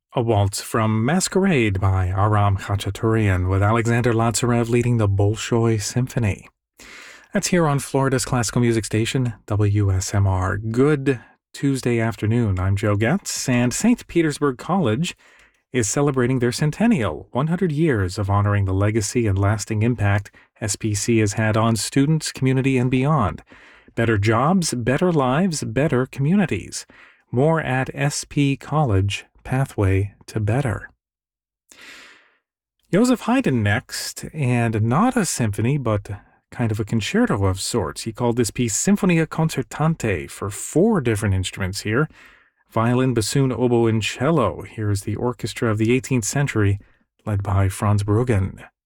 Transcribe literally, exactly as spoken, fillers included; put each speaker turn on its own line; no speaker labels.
A waltz from Masquerade by Aram Khachaturian with Alexander Latsarev leading the Bolshoi Symphony. That's here on Florida's classical music station, W S M R. Good Tuesday afternoon. I'm Joe Getz, and Saint Petersburg College is celebrating their centennial, one hundred years of honoring the legacy and lasting impact S P C has had on students, community, and beyond. Better jobs, better lives, better communities. More at S P College, Pathway to Better. Joseph Haydn next, and not a symphony, but kind of a concerto of sorts. He called this piece Sinfonia Concertante for four different instruments here: violin, bassoon, oboe, and cello. Here's the orchestra of the eighteenth century, led by Franz Bruggen.